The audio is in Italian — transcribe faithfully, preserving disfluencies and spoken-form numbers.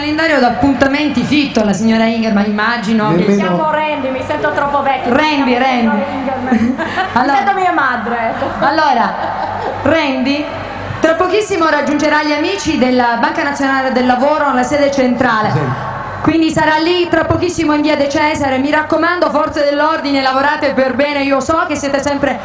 calendario d'appuntamenti fitto la signora Ingerman, immagino. Mi Che... chiamo Randy, mi sento troppo vecchia. Randy, Randy. Allora, mi sento mia madre. Allora, Randy, tra pochissimo raggiungerà gli amici della Banca Nazionale del Lavoro alla sede centrale. Sì. Quindi sarà lì tra pochissimo in via De Cesare. Mi raccomando, forze dell'ordine, lavorate per bene. Io so che siete sempre